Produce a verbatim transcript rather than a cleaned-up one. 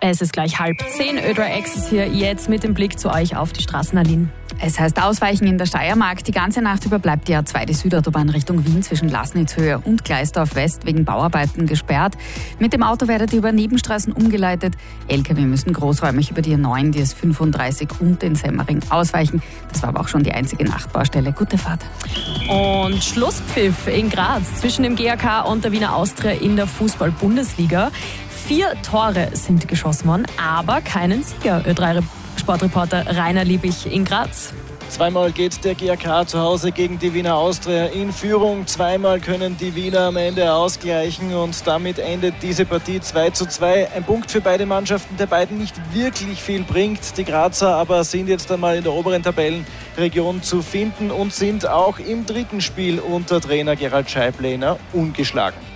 Es ist gleich halb zehn. Ö drei X ist hier jetzt mit dem Blick zu euch auf die Straßen, Aline. Es heißt Ausweichen in der Steiermark. Die ganze Nacht über bleibt die A zwei, die Südautobahn Richtung Wien zwischen Lasnitzhöhe und Gleisdorf West wegen Bauarbeiten gesperrt. Mit dem Auto werdet ihr über Nebenstraßen umgeleitet. L K W müssen großräumig über die A neun, die S fünfunddreißig und den Semmering ausweichen. Das war aber auch schon die einzige Nachtbaustelle. Gute Fahrt. Und Schlusspfiff in Graz zwischen dem G A K und der Wiener Austria in der Fußball-Bundesliga. Vier Tore sind geschossen worden, aber keinen Sieger. Ö drei Sportreporter Rainer Liebig in Graz. Zweimal geht der G A K zu Hause gegen die Wiener Austria in Führung. Zweimal können die Wiener am Ende ausgleichen und damit endet diese Partie zwei zu zwei. Ein Punkt für beide Mannschaften, der beiden nicht wirklich viel bringt. Die Grazer aber sind jetzt einmal in der oberen Tabellenregion zu finden und sind auch im dritten Spiel unter Trainer Gerald Scheiblener ungeschlagen.